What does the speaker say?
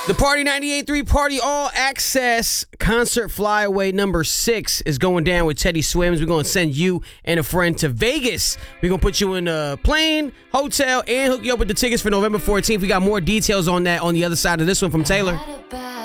The Party 98.3 Party All Access Concert Flyaway number 6 is going down with Teddy Swims. We're going to send you and a friend to Vegas. We're going to put you in a plane, hotel, and hook you up with the tickets for November 14th. We got more details on that on the other side of this one from Taylor.